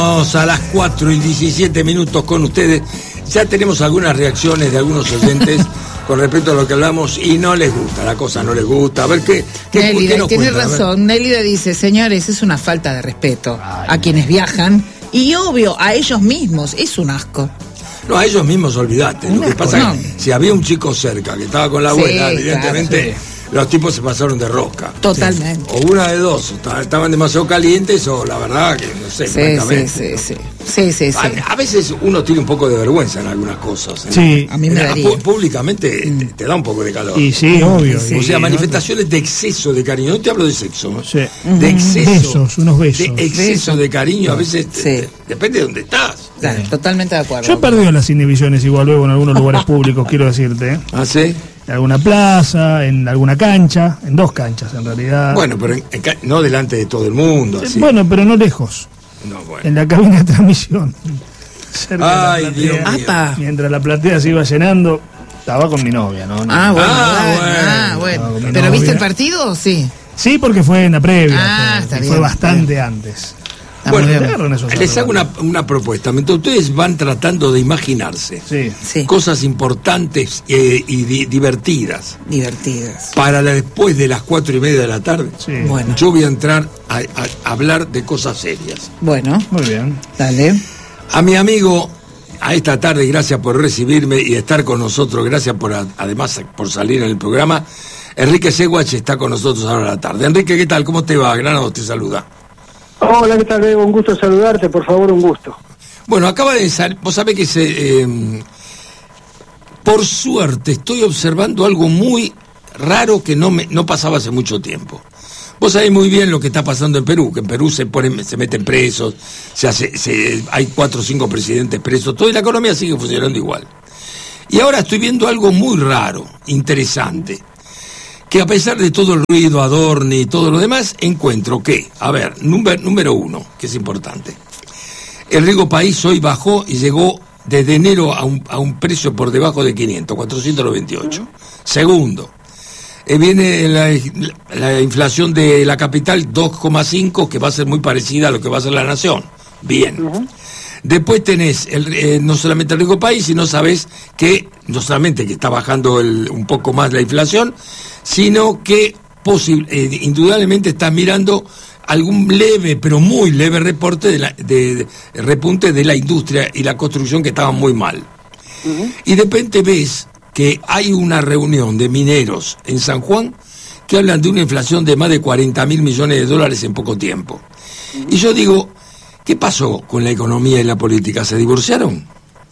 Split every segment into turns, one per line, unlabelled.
A las 4:17 con ustedes. Ya tenemos algunas reacciones de algunos oyentes con respecto a lo que hablamos y no les gusta, la cosa no les gusta. A ver qué
Nélida, tiene razón. Nélida dice, señores, es una falta de respeto a quienes viajan y obvio a ellos mismos, es un asco.
No, a ellos mismos olvidate. Lo que pasa es que si había un chico cerca que estaba con la abuela, evidentemente... Claro, los tipos se pasaron de rosca.
Totalmente.
Sí. O una de dos, estaban demasiado calientes o la verdad que no sé, francamente.
Sí.
A veces uno tiene un poco de vergüenza en algunas cosas.
Sí, a mí me daría.
Públicamente te da un poco de calor.
Y sí, obvio.
Sí, o sea, manifestaciones de exceso de cariño. No te hablo de sexo.
Sí.
De exceso.
Unos besos.
De exceso de cariño, a veces depende de dónde estás.
Claro, totalmente de acuerdo.
Yo he perdido las inhibiciones igual luego en algunos lugares públicos, quiero decirte.
¿Ah, sí?
En alguna plaza, en alguna cancha, en dos canchas en realidad.
Bueno, pero no delante de todo el mundo. Así.
Bueno, pero no lejos.
No, bueno.
En la cabina de transmisión.
Ay, Dios mío.
Mientras la platea se iba llenando, estaba con mi novia, ¿no?
Bueno. ¿Pero viste el partido? Sí.
Sí, porque fue en la previa.
Está bien.
Fue bastante antes.
Bueno, les hago una propuesta. Mientras ustedes van tratando de imaginarse cosas importantes y divertidas para después de las 4:30 de la tarde,
bueno,
yo voy a entrar a hablar de cosas serias.
Bueno,
muy bien.
Dale.
A mi amigo, a esta tarde, gracias por recibirme y estar con nosotros, gracias además por salir en el programa. Enrique Seguach está con nosotros ahora a la tarde. Enrique, ¿qué tal? ¿Cómo te va? Granados te saluda.
Hola, ¿qué tal, Bebo? Un gusto saludarte, por favor, un gusto.
Bueno, acaba de salir, vos sabés que por suerte estoy observando algo muy raro que no pasaba hace mucho tiempo. Vos sabés muy bien lo que está pasando en Perú, que en Perú se meten presos, hay 4 o 5 presidentes presos, toda la economía sigue funcionando igual. Y ahora estoy viendo algo muy raro, interesante, que a pesar de todo el ruido, Adorni y todo lo demás, encuentro que, a ver, número 1, que es importante, el riesgo país hoy bajó y llegó desde enero a un precio por debajo de 500, 498. Segundo, viene la inflación de la capital 2,5, que va a ser muy parecida a lo que va a ser la nación. Bien. Después tenés no solamente el riesgo país, sino sabés que no solamente que está bajando un poco más la inflación, sino que indudablemente estás mirando algún leve, pero muy leve repunte de la industria y la construcción que estaban muy mal. Y de repente ves que hay una reunión de mineros en San Juan que hablan de una inflación de más de 40.000 millones de dólares en poco tiempo. Y yo digo, ¿qué pasó con la economía y la política? ¿Se divorciaron?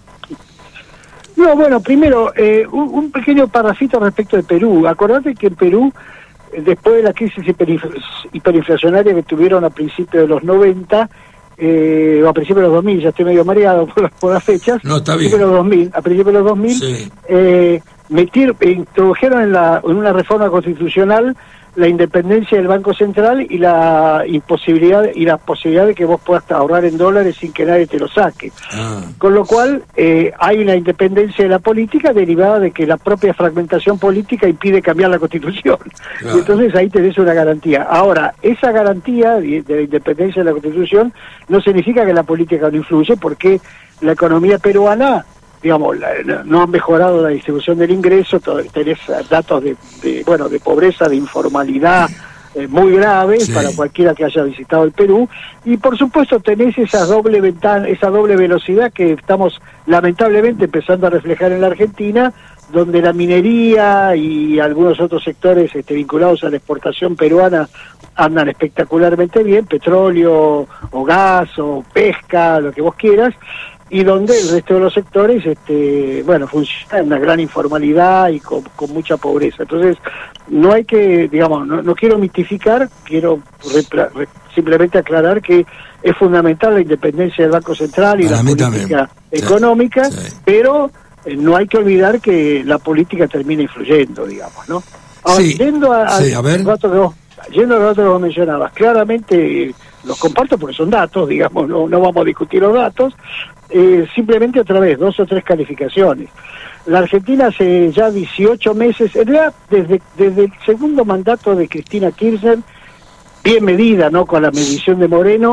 No, bueno, primero, un pequeño parrafito respecto de Perú. Acordate que en Perú, después de la crisis hiperinflacionaria que tuvieron a principios de los 90, o a principios de los 2000, ya estoy medio mareado por las fechas.
No, está bien.
A principios de los 2000,
sí.
Introdujeron en una reforma constitucional la independencia del Banco Central y la posibilidad de que vos puedas ahorrar en dólares sin que nadie te lo saque. Con lo cual hay una independencia de la política derivada de que la propia fragmentación política impide cambiar la Constitución. Claro. Y entonces ahí tenés una garantía. Ahora, esa garantía de la independencia de la Constitución no significa que la política no influye, porque la economía peruana, digamos, no han mejorado la distribución del ingreso, tenés datos de pobreza, de informalidad muy graves para cualquiera que haya visitado el Perú, y por supuesto tenés esa doble velocidad que estamos lamentablemente empezando a reflejar en la Argentina, donde la minería y algunos otros sectores vinculados a la exportación peruana andan espectacularmente bien, petróleo o gas o pesca, lo que vos quieras, y donde el resto de los sectores, funciona en una gran informalidad y con mucha pobreza. Entonces, no hay que, digamos, no quiero mitificar, quiero simplemente aclarar que es fundamental la independencia del Banco Central y
para
la política económica, pero no hay que olvidar que la política termina influyendo, digamos, ¿no? Ahora, yendo al dato que vos mencionabas, claramente los comparto porque son datos, digamos, no vamos a discutir los datos, simplemente otra vez, 2 o 3 calificaciones. La Argentina hace ya 18 meses, en realidad desde el segundo mandato de Cristina Kirchner, bien medida, ¿no?, con la medición de Moreno,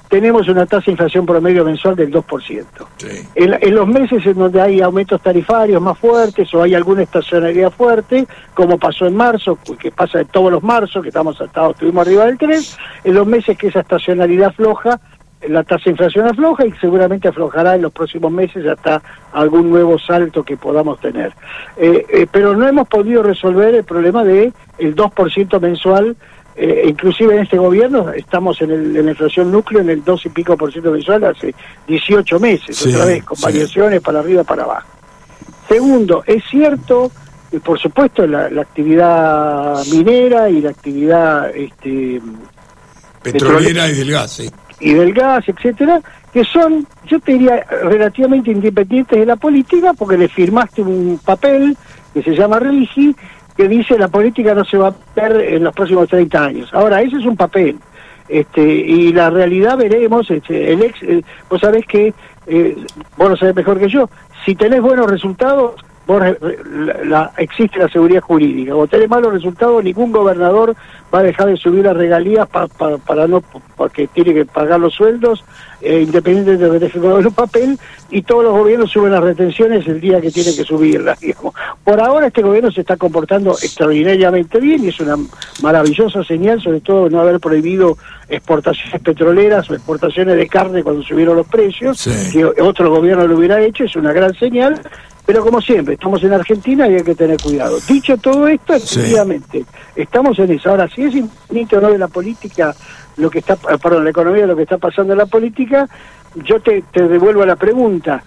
tenemos una tasa de inflación promedio mensual del 2%.
Sí.
En los meses en donde hay aumentos tarifarios más fuertes o hay alguna estacionalidad fuerte, como pasó en marzo, que pasa en todos los marzos, que estuvimos arriba del 3, en los meses que esa estacionalidad afloja, la tasa de inflación afloja y seguramente aflojará en los próximos meses hasta algún nuevo salto que podamos tener. Pero no hemos podido resolver el problema de el 2% mensual. Inclusive en este gobierno estamos en la inflación núcleo en el 2 y pico % mensual hace 18 meses, sí, otra vez, con variaciones para arriba para abajo. Segundo, es cierto, por supuesto, la actividad minera y la actividad
petrolera y del gas, sí.
Y del gas, etcétera, que son, yo te diría, relativamente independientes de la política, porque le firmaste un papel que se llama RIGI, que dice la política no se va a ver en los próximos 30 años. Ahora, ese es un papel, y la realidad veremos, vos sabés que, vos lo sabés mejor que yo, si tenés buenos resultados, existe la seguridad jurídica. Cuando tenés malos resultados, ningún gobernador va a dejar de subir las regalías porque tiene que pagar los sueldos, independientemente de que deje un papel, y todos los gobiernos suben las retenciones el día que tienen que subirlas, digamos. Por ahora este gobierno se está comportando extraordinariamente bien y es una maravillosa señal, sobre todo no haber prohibido exportaciones petroleras o exportaciones de carne cuando subieron los precios, sí, que otro gobierno lo hubiera hecho, es una gran señal. Pero como siempre, estamos en Argentina y hay que tener cuidado. Dicho todo esto, efectivamente, estamos en eso. Ahora, si es infinito o no de la política, la economía, lo que está pasando en la política, yo te devuelvo la pregunta.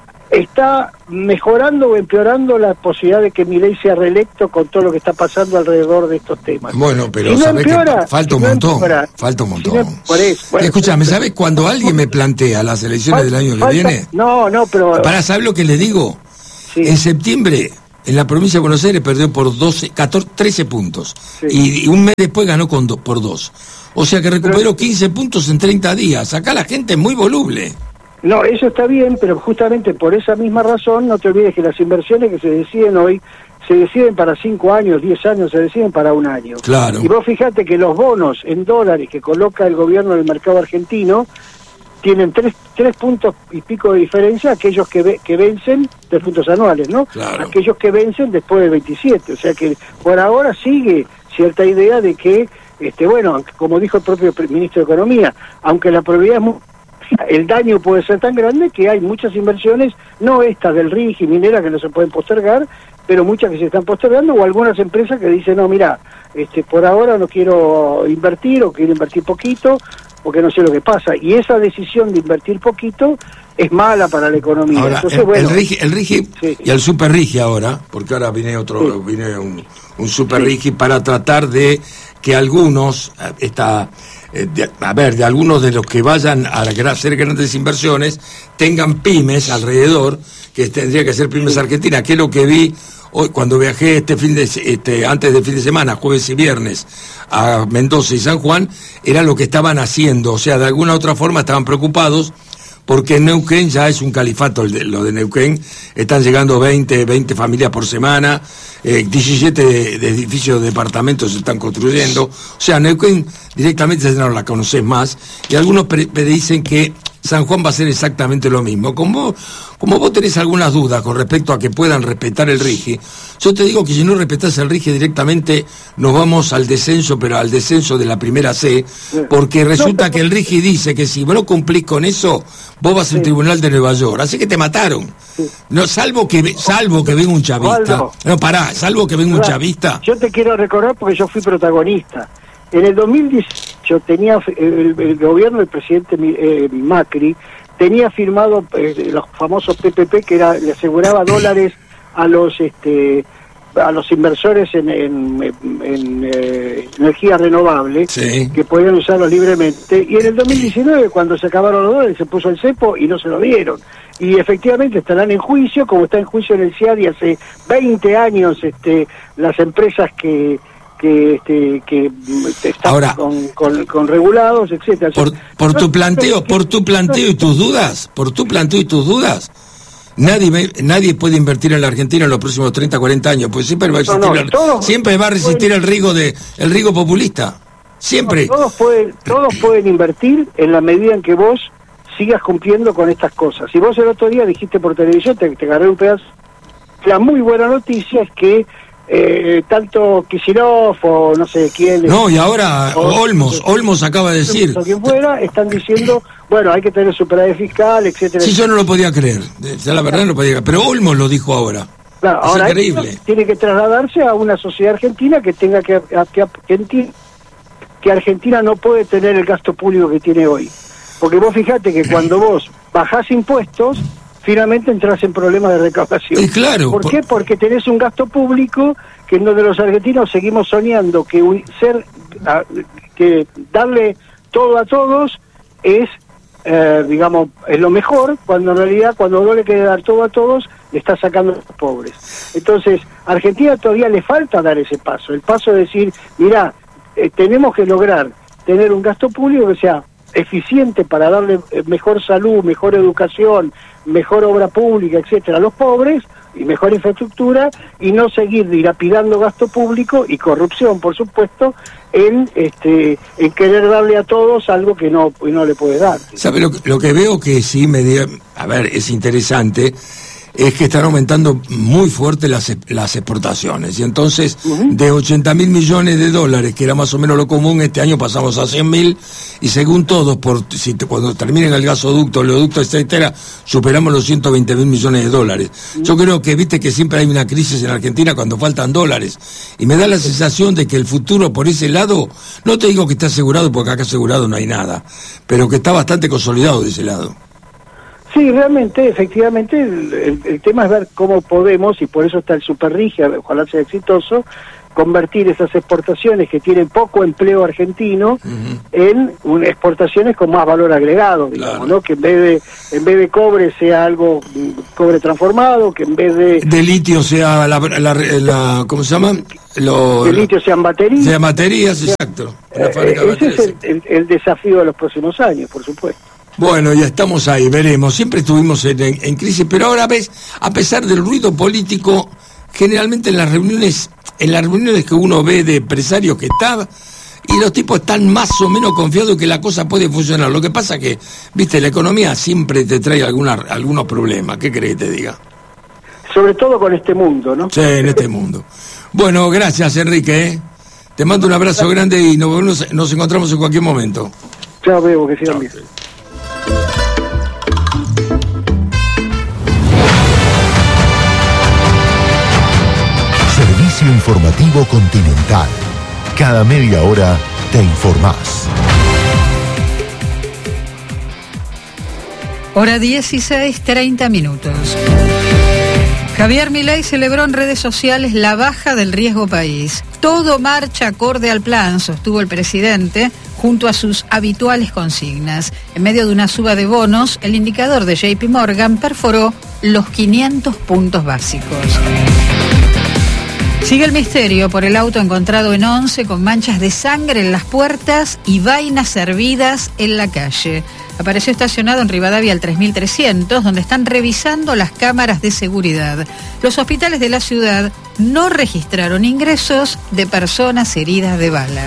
¿Está mejorando o empeorando la posibilidad de que Milei sea reelecto con todo lo que está pasando alrededor de estos temas?
Bueno, pero si sabés que falta un montón. Falta un montón. Escúchame, ¿sabés cuando alguien me plantea las elecciones del año que viene?
No, pero...
¿Para saber lo que le digo? Sí. En septiembre, en la provincia de Buenos Aires perdió por 13 puntos. Sí. Y un mes después ganó por 2. O sea que recuperó 15 puntos en 30 días. Acá la gente es muy voluble.
No, eso está bien, pero justamente por esa misma razón, no te olvides que las inversiones que se deciden hoy, se deciden para 5 años, 10 años, se deciden para 1 año.
Claro.
Y vos fijate que los bonos en dólares que coloca el gobierno en el mercado argentino, tienen 3 puntos y pico de diferencia aquellos que vencen, 3 puntos anuales, ¿no?
Claro.
Aquellos que vencen después del 27. O sea que por ahora sigue cierta idea de que, bueno, como dijo el propio ministro de Economía, aunque la probabilidad es muy... el daño puede ser tan grande que hay muchas inversiones, no estas del RIGI, minera, que no se pueden postergar, pero muchas que se están postergando, o algunas empresas que dicen, no, mira, por ahora no quiero invertir o quiero invertir poquito, porque no sé lo que pasa, y esa decisión de invertir poquito es mala para la economía.
Ahora,
entonces,
el RIGI sí, y el Super RIGI ahora, porque ahora viene un Super RIGI para tratar de que algunos, de algunos de los que vayan a hacer grandes inversiones, tengan pymes alrededor, que tendría que ser pymes argentinas, que es lo que vi hoy cuando viajé antes del fin de semana, jueves y viernes, a Mendoza y San Juan, era lo que estaban haciendo. O sea, de alguna u otra forma estaban preocupados porque Neuquén ya es un califato, lo de Neuquén. Están llegando 20 familias por semana, 17 de edificios de departamentos se están construyendo. O sea, Neuquén directamente ya no la conoces más, y algunos dicen que San Juan va a ser exactamente lo mismo. Como vos tenés algunas dudas con respecto a que puedan respetar el RIGI, yo te digo que si no respetás el RIGI directamente nos vamos al descenso, pero al descenso de la primera C, porque resulta que el RIGI dice que si vos no cumplís con eso, vos vas al Tribunal de Nueva York, así que te mataron. No, salvo que venga un chavista. No, pará, salvo que venga un chavista.
Yo te quiero recordar porque yo fui protagonista. En el 2018 tenía el gobierno del presidente Macri tenía firmado los famosos PPP, que le aseguraba dólares a los inversores en energía renovable, que podían usarlos libremente, y en el 2019 cuando se acabaron los dólares se puso el cepo y no se lo dieron, y efectivamente estarán en juicio, como está en juicio en el CIADI hace 20 años las empresas que están
ahora,
con regulados, etcétera.
Por tu planteo y tus dudas, nadie puede invertir en la Argentina en los próximos 30, 40 años, pues siempre va a existir el riesgo populista. Siempre.
Todos pueden invertir en la medida en que vos sigas cumpliendo con estas cosas. Si vos el otro día dijiste por televisión, te agarré un pedazo. La muy buena noticia es que tanto Kicillof o no sé quién...
No, y ahora Olmos acaba de decir...
O quien fuera, están diciendo, bueno, hay que tener superávit fiscal, etcétera.
Sí, yo no lo podía creer. La verdad no lo podía creer. Pero Olmos lo dijo ahora.
Claro,
es
ahora
increíble.
Tiene que trasladarse a una sociedad argentina que tenga que Argentina no puede tener el gasto público que tiene hoy. Porque vos fijate que cuando vos bajás impuestos, finalmente entras en problemas de recaudación.
Claro.
¿Por qué? Porque tenés un gasto público que en donde los argentinos seguimos soñando que que darle todo a todos es, digamos, es lo mejor, cuando en realidad cuando no le quiere dar todo a todos, le está sacando a los pobres. Entonces, a Argentina todavía le falta dar ese paso, el paso de decir, mirá, tenemos que lograr tener un gasto público que sea eficiente para darle mejor salud, mejor educación, mejor obra pública, etcétera, a los pobres, y mejor infraestructura, y no seguir dilapidando gasto público y corrupción, por supuesto, en querer darle a todos algo que no le puede dar.
¿Sabe lo que veo que sí es interesante? Es que están aumentando muy fuerte las exportaciones, y entonces de 80.000 millones de dólares, que era más o menos lo común, este año pasamos a 100.000, y según todos, cuando terminen el gasoducto, el oleoducto, etcétera, superamos los 120.000 millones de dólares. Yo creo que viste que siempre hay una crisis en Argentina cuando faltan dólares, y me da la sensación de que el futuro por ese lado, no te digo que está asegurado, porque acá asegurado no hay nada, pero que está bastante consolidado de ese lado.
Sí, realmente, efectivamente, el tema es ver cómo podemos, y por eso está el Superrigia, ojalá sea exitoso, convertir esas exportaciones que tienen poco empleo argentino en exportaciones con más valor agregado, digamos, claro, ¿no? Que en vez de cobre sea algo cobre transformado, que en vez de
litio sea ¿cómo se llama?
De litio sean baterías.
Sean baterías, exacto.
Ese es el desafío de los próximos años, por supuesto.
Bueno, ya estamos ahí, veremos. Siempre estuvimos en crisis, pero ahora ves, a pesar del ruido político, generalmente en las reuniones que uno ve de empresarios que están, y los tipos están más o menos confiados que la cosa puede funcionar. Lo que pasa que, viste, la economía siempre te trae algunos problemas. ¿Qué crees que te diga?
Sobre todo con este mundo, ¿no?
Sí, en este mundo. Bueno, gracias, Enrique. Te mando un abrazo grande y nos encontramos en cualquier momento.
Chao, Bebo, que sigan bien.
Servicio Informativo Continental. Cada media hora te informás.
Hora 16:30. Javier Milei celebró en redes sociales la baja del riesgo país. Todo marcha acorde al plan, sostuvo el presidente, junto a sus habituales consignas. En medio de una suba de bonos, el indicador de JP Morgan perforó los 500 puntos básicos. Sigue el misterio por el auto encontrado en Once con manchas de sangre en las puertas y vainas hervidas en la calle. Apareció estacionado en Rivadavia al 3300, donde están revisando las cámaras de seguridad. Los hospitales de la ciudad no registraron ingresos de personas heridas de bala.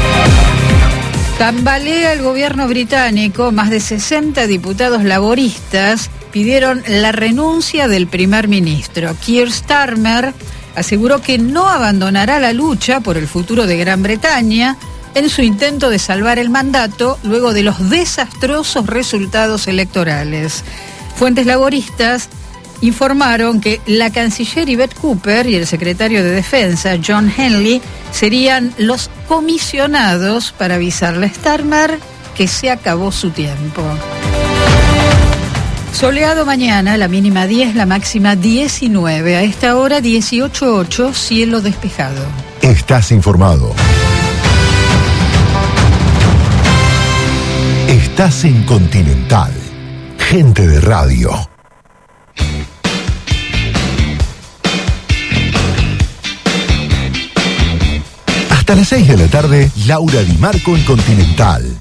Tambalea el gobierno británico. Más de 60 diputados laboristas pidieron la renuncia del primer ministro. Keir Starmer aseguró que no abandonará la lucha por el futuro de Gran Bretaña en su intento de salvar el mandato luego de los desastrosos resultados electorales. Fuentes laboristas informaron que la canciller Yvette Cooper y el secretario de Defensa, John Henley, serían los comisionados para avisarle a Starmer que se acabó su tiempo. Soleado mañana, la mínima 10, la máxima 19. A esta hora 18:08, cielo despejado.
Estás informado. Estás en Continental. Gente de radio. Hasta las 6 de la tarde, Laura Di Marco en Continental.